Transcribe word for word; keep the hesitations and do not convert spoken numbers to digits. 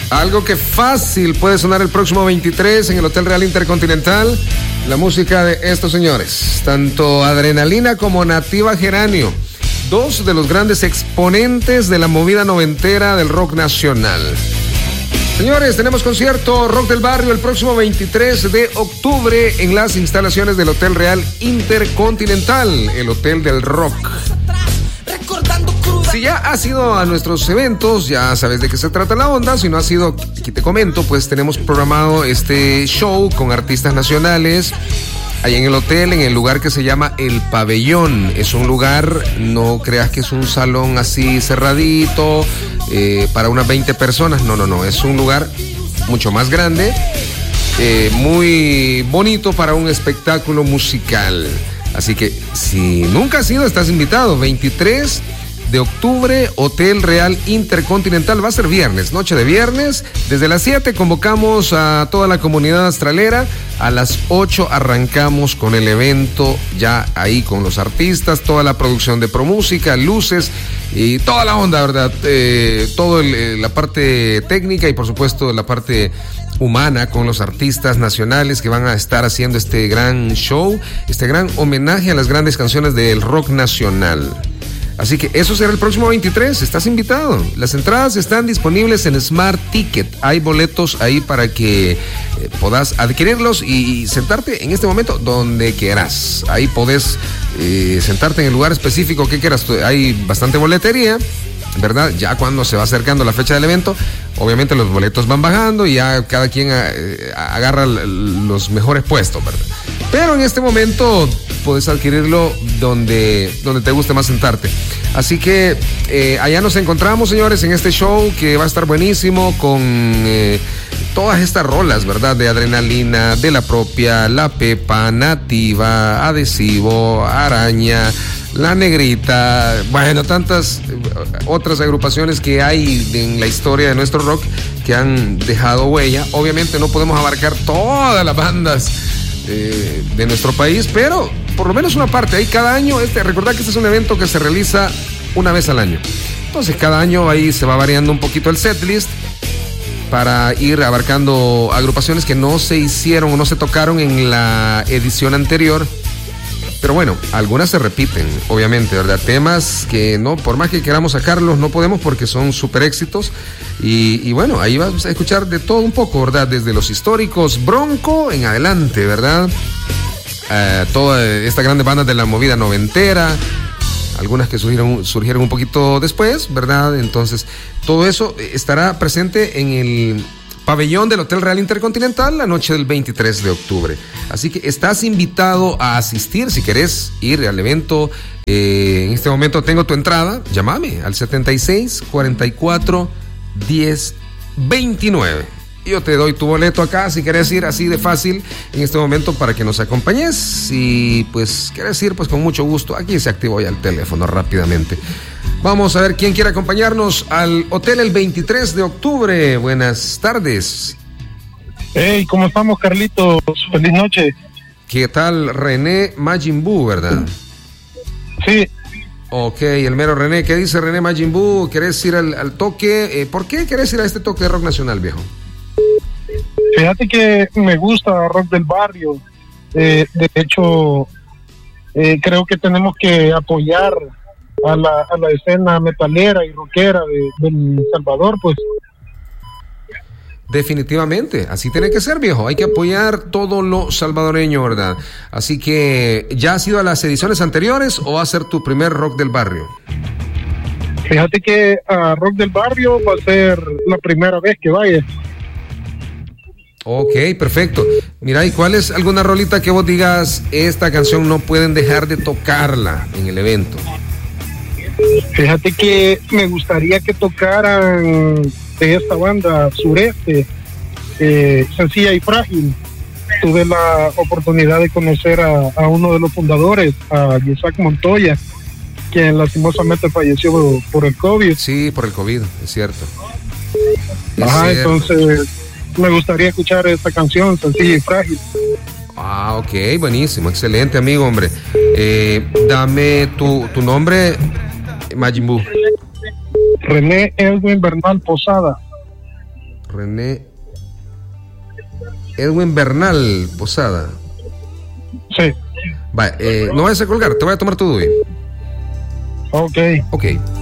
Algo que fácil puede sonar el próximo veintitrés en el Hotel Real Intercontinental. La música de estos señores, tanto Adrenalina como Nativa Geranio, dos de los grandes exponentes de la movida noventera del rock nacional. Señores, tenemos concierto Rock del Barrio el próximo veintitrés de octubre en las instalaciones del Hotel Real Intercontinental, el Hotel del Rock. Si ya has ido a nuestros eventos, ya sabes de qué se trata la onda. Si no has ido, aquí te comento, pues tenemos programado este show con artistas nacionales ahí en el hotel, en el lugar que se llama El Pabellón. Es un lugar, no creas que es un salón así cerradito eh, para unas veinte personas. No, no, no, es un lugar mucho más grande, eh, muy bonito para un espectáculo musical. Así que si nunca has ido, estás invitado. veintitrés de octubre, Hotel Real Intercontinental. Va a ser viernes, noche de viernes. Desde las siete convocamos a toda la comunidad astralera. A las ocho arrancamos con el evento, ya ahí con los artistas, toda la producción de ProMúsica, luces y toda la onda, ¿verdad? Eh, todo el, la parte técnica y por supuesto la parte humana con los artistas nacionales que van a estar haciendo este gran show, este gran homenaje a las grandes canciones del rock nacional. Así que eso será el próximo veintitrés, estás invitado. Las entradas están disponibles en Smart Ticket. Hay boletos ahí para que eh, puedas adquirirlos y, y sentarte en este momento donde quieras. Ahí podés eh, sentarte en el lugar específico que quieras. Hay bastante boletería, ¿verdad? Ya cuando se va acercando la fecha del evento, obviamente los boletos van bajando y ya cada quien eh, agarra los mejores puestos, ¿verdad? Pero en este momento puedes adquirirlo donde, donde te guste más sentarte. Así que eh, allá nos encontramos, señores, en este show que va a estar buenísimo con eh, todas estas rolas, ¿verdad? De Adrenalina, de La Propia, La Pepa, Nativa, Adhesivo, Araña, La Negrita, bueno, tantas otras agrupaciones que hay en la historia de nuestro rock que han dejado huella. Obviamente no podemos abarcar todas las bandas eh, de nuestro país, pero por lo menos una parte. Ahí cada año, este, recordad que este es un evento que se realiza una vez al año. Entonces cada año ahí se va variando un poquito el setlist para ir abarcando agrupaciones que no se hicieron o no se tocaron en la edición anterior. Pero bueno, algunas se repiten, obviamente, ¿verdad? Temas que no, por más que queramos sacarlos, no podemos porque son súper éxitos. Y, y bueno, ahí vamos a escuchar de todo un poco, ¿verdad? Desde los históricos, Bronco en adelante, ¿verdad? Uh, toda esta grande banda de la movida noventera, algunas que surgieron, surgieron un poquito después, ¿verdad? Entonces, todo eso estará presente en el Pabellón del Hotel Real Intercontinental la noche del veintitrés de octubre. Así que estás invitado a asistir si querés ir al evento. Eh, en este momento tengo tu entrada. Llámame al setenta y seis, cuarenta y cuatro, diez, veintinueve. Yo te doy tu boleto acá si querés ir así de fácil en este momento para que nos acompañes. Y pues querés ir, pues con mucho gusto. Aquí se activó ya el teléfono rápidamente. Vamos a ver quién quiere acompañarnos al hotel el veintitrés de octubre. Buenas tardes. Hey, ¿cómo estamos, Carlitos? Feliz noche. ¿Qué tal, René Majin Buu, verdad? Sí. Ok, el mero René. ¿Qué dice René Majin Buu? ¿Querés ir al, al toque? Eh, ¿Por qué querés ir a este toque de rock nacional, viejo? Fíjate que me gusta Rock del Barrio. Eh, de hecho, eh, creo que tenemos que apoyar a la, a la escena metalera y rockera de, de El Salvador, pues. Definitivamente, así tiene que ser, viejo. Hay que apoyar todo lo salvadoreño, ¿verdad? Así que, ¿ya has ido a las ediciones anteriores o va a ser tu primer Rock del Barrio? Fíjate que a uh, Rock del Barrio va a ser la primera vez que vaya. Ok, perfecto. Mira, ¿y cuál es alguna rolita que vos digas, esta canción no pueden dejar de tocarla en el evento? Fíjate que me gustaría que tocaran de esta banda Sureste, eh, Sencilla y Frágil. Tuve la oportunidad de conocer a, a uno de los fundadores, a Isaac Montoya, quien lastimosamente falleció por el COVID. Sí, por el COVID, es cierto. Es Ajá, cierto. Entonces me gustaría escuchar esta canción, Sencilla y Frágil. Ah, ok, buenísimo, excelente, amigo, hombre. Eh, dame tu, tu nombre, Majin Buu. René Edwin Bernal Posada. René Edwin Bernal Posada. Sí. Va, eh, no vayas a colgar, te voy a tomar tu D U I. Ok. Ok.